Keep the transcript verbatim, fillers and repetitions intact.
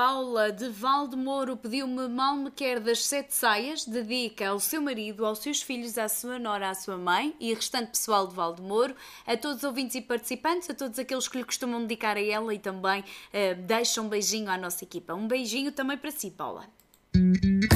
Paula de Valdemoro pediu-me Mal Me Quer das Sete Saias, dedica ao seu marido, aos seus filhos, à sua nora, à sua mãe e restante pessoal de Valdemoro, a todos os ouvintes e participantes, a todos aqueles que lhe costumam dedicar a ela e também uh, deixam um beijinho à nossa equipa. Um beijinho também para si, Paula.